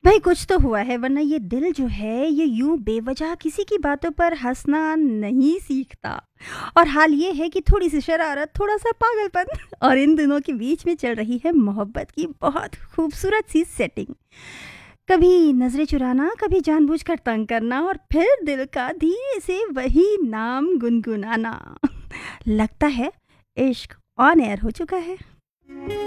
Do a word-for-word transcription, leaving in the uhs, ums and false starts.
भाई कुछ तो हुआ है, वरना ये दिल जो है ये यूं बेवजह किसी की बातों पर हंसना नहीं सीखता। और हाल ये है कि थोड़ी सी शरारत, थोड़ा सा पागलपन और इन दोनों के बीच में चल रही है मोहब्बत की बहुत खूबसूरत सी सेटिंग। कभी नजरें चुराना, कभी जानबूझकर तंग करना और फिर दिल का धीरे से वही नाम गुनगुनाना। लगता है इश्क ऑन एयर हो चुका है।